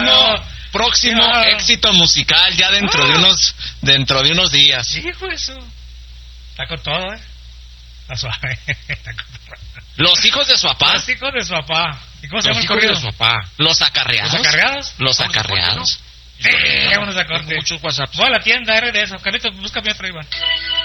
próximo éxito musical ya dentro de unos días. Sí, hijo de eso. Está con todo, Está suave. Está con todo. Los hijos de su papá. Los hijos de su papá. ¿Y cómo se llama Los el hijos corrido? de su papá. Los acarreados. ¿Los acarreados? Los acarreados. Sí, vámonos a corte. Muchos WhatsApp. Voy a la tienda RDS. Carlitos, búscame otro, Iván.